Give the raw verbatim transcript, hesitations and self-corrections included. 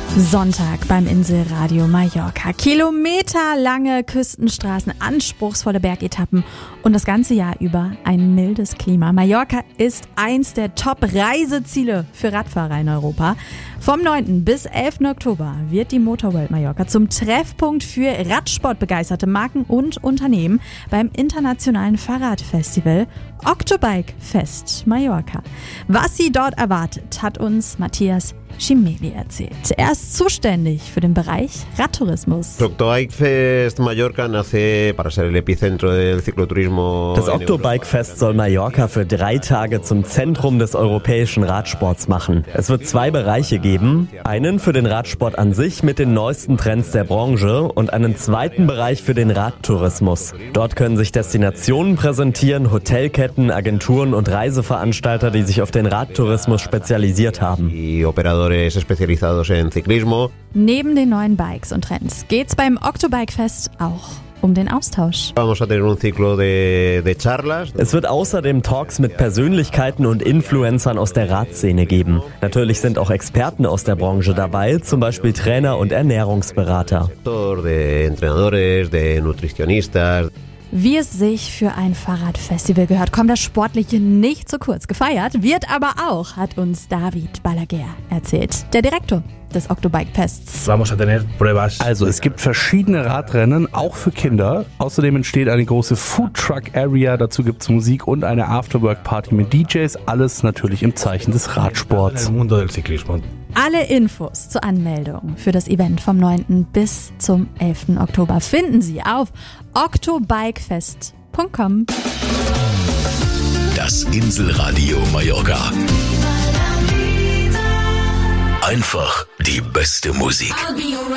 Sonntag beim Inselradio Mallorca. Kilometerlange Küstenstraßen, anspruchsvolle Bergetappen und das ganze Jahr über ein mildes Klima. Mallorca ist eins der Top-Reiseziele für Radfahrer in Europa. Vom neunten bis elften Oktober wird die Motorworld Mallorca zum Treffpunkt für radsportbegeisterte Marken und Unternehmen beim internationalen Fahrradfestival Octobike Fest Mallorca. Was sie dort erwartet, hat uns Matthias Schimeli erzählt. Er ist zuständig für den Bereich Radtourismus. Octobike Fest Mallorca nace para ser el epicentro del cicloturismo. Das Octobike Fest soll Mallorca für drei Tage zum Zentrum des europäischen Radsports machen. Es wird zwei Bereiche geben. Einen für den Radsport an sich mit den neuesten Trends der Branche und einen zweiten Bereich für den Radtourismus. Dort können sich Destinationen präsentieren, Hotelketten, Agenturen und Reiseveranstalter, die sich auf den Radtourismus spezialisiert haben. Y operadores especializados en ciclismo. Neben den neuen Bikes und Trends geht's beim Octobike Fest auch um den Austausch. Vamos a tener un ciclo de, de charlas. Es wird außerdem Talks mit Persönlichkeiten und Influencern aus der Radszene geben. Natürlich sind auch Experten aus der Branche dabei, zum Beispiel Trainer und Ernährungsberater. De entrenadores, de nutricionistas. Wie es sich für ein Fahrradfestival gehört, kommt das Sportliche nicht zu kurz. Gefeiert wird aber auch, hat uns David Balaguer erzählt, der Direktor des Octobike Fests. Also es gibt verschiedene Radrennen, auch für Kinder. Außerdem entsteht eine große Food-Truck-Area, dazu gibt es Musik und eine Afterwork-Party mit D Js. Alles natürlich im Zeichen des Radsports. Alle Infos zur Anmeldung für das Event vom neunten bis zum elften Oktober finden Sie auf octobikefest punkt com. Das Inselradio Mallorca. Einfach die beste Musik.